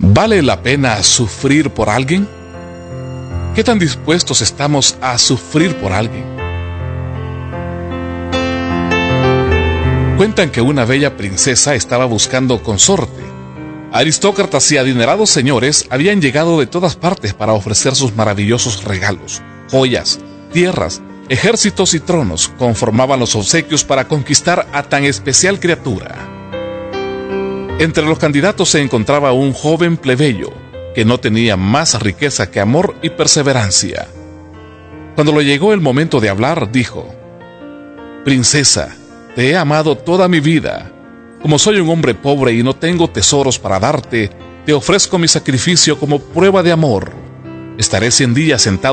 ¿Vale la pena sufrir por alguien? ¿Qué tan dispuestos estamos a sufrir por alguien? Cuentan que una bella princesa estaba buscando consorte. Aristócratas y adinerados señores habían llegado de todas partes para ofrecer sus maravillosos regalos, joyas, tierras, ejércitos y tronos conformaban los obsequios para conquistar a tan especial criatura. Entre los candidatos se encontraba un joven plebeyo que no tenía más riqueza que amor y perseverancia. Cuando le llegó el momento de hablar, dijo: «Princesa, te he amado toda mi vida. Como soy un hombre pobre y no tengo tesoros para darte, te ofrezco mi sacrificio como prueba de amor. Estaré 100 días sentado